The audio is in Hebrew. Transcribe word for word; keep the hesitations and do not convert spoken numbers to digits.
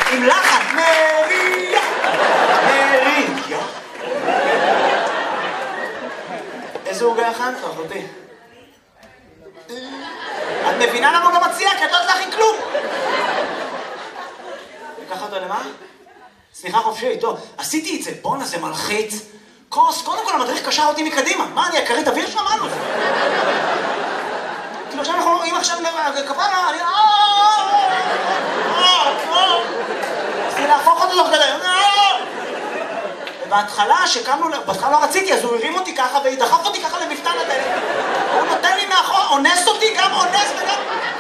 עם לחן, מריה, מריה. איזה עוגה הכנת, אחותי? את מבינה למה הוא לא מציע? כי את לא תלכי כלום. לקח אותו למה? סליחה חופשי, טוב, עשיתי את זה, בואנה זה מלחיץ. כוס, קודם כל המדריך קשר אותי מקדימה. מה, אני אקרית אוויר שם? מה זה? כאילו עכשיו אנחנו, אם עכשיו כפרה, אני... רציתי להפוך אותו תוך כדי. ובהתחלה, שקמנו, בהתחלה לא רציתי, אז הוא הרים אותי ככה ודחף אותי ככה למפתן הדלת. הוא נותן לי מאחור, אונס אותי, גם אונס וגם...